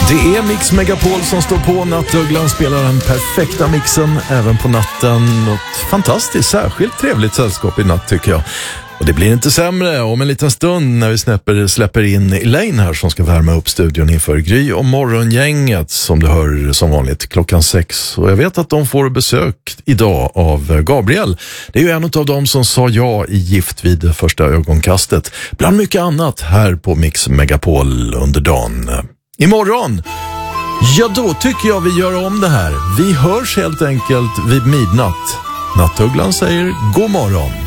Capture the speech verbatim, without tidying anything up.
Det är Mix Megapol som står på. Nattugglan spelar den perfekta mixen även på natten. Något fantastiskt, särskilt trevligt sällskap i natt tycker jag. Och det blir inte sämre om en liten stund när vi släpper, släpper in Elaine här som ska värma upp studion inför Gry och morgongänget som du hör som vanligt klockan sex. Och jag vet att de får besök idag av Gabriel. Det är ju en av dem som sa ja i Gift vid första ögonkastet. Bland mycket annat här på Mix Megapol under dagen. Imorgon, ja då tycker jag vi gör om det här. Vi hörs helt enkelt vid midnatt. Nattugglan säger god morgon.